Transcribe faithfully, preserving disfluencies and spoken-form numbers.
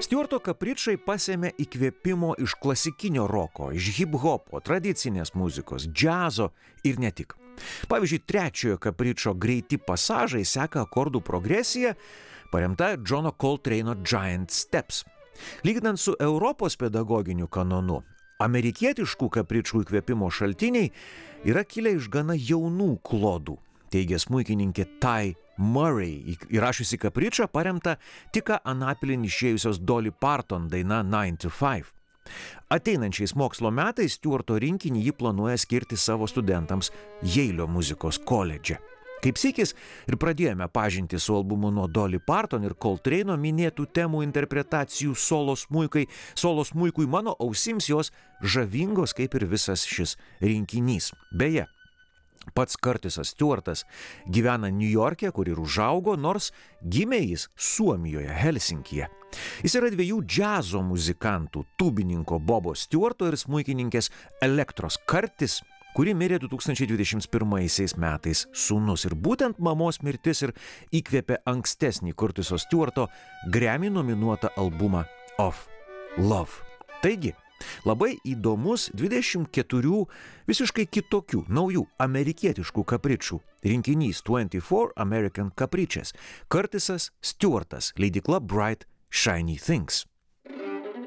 Stewarto kapričai pasėmė įkvėpimo iš klasikinio roko, iš hip-hopo, tradicinės muzikos, džiazo ir ne tik. Pavyzdžiui, trečiojo kapričo greiti pasažai seka akordų progresija, paremta Johno Coltrane'o Giant Steps. Lyginant su Europos pedagoginiu kanonu, amerikietiškų kapričų įkvėpimo šaltiniai yra kilę iš gana jaunų klodų, teigia smuikininkė Ty Murray, įrašiusi kapričą paremtą tik anapilin išėjusios Dolly Parton daina nine to five. Ateinančiais mokslo metais Stewarto rinkinį ji planuoja skirti savo studentams Jeilio muzikos koledže. Kaip sykis ir pradėjome pažinti su albumu nuo Dolly Parton ir Coltrane'o minėtų temų interpretacijų solo smuikai, solo smuikui mano ausims jos žavingos kaip ir visas šis rinkinys. Beje, pats Curtisas Stewartas gyvena Niujorke, kur ir užaugo, nors gimė jis Suomijoje, Helsinkyje. Jis yra dviejų džiazo muzikantų, tūbininko Bobo Stewarto ir smuikininkės Elektros Curtis, kuri mirė du tūkstančiai dvidešimt pirmaisiais metais sūnus. Ir būtent mamos mirtis ir įkvėpė ankstesnį Curtiso Stewarto Grammy nominuotą albumą Of Love. Taigi, labai įdomus dvidešimt keturių visiškai kitokių, naujų amerikietiškų kapričų rinkinys twenty-four American Caprices. Curtisas Stewartas, leidykla Bright Shiny Things.